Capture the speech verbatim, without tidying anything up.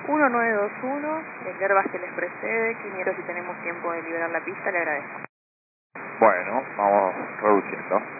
uno nueve dos uno, el airbag que les precede, Quiniero, si tenemos tiempo de liberar la pista, le agradezco. Bueno, vamos reduciendo.